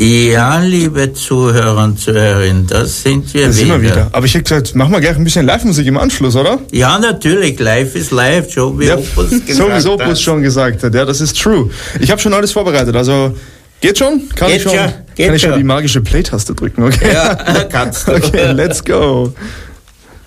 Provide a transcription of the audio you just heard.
Ja, liebe Zuhörer und Zuhörerinnen, das sind wir das wieder. Sind wir wieder. Aber ich hätte gesagt, machen wir gleich ein bisschen Live-Musik im Anschluss, oder? Ja, natürlich, live ist live, so wie Opus gesagt so wie Opus schon gesagt hat, ja, das ist true. Ich habe schon alles vorbereitet, also geht schon? Kann ich schon die magische Play-Taste drücken, okay? Ja, kannst du. Okay, let's go.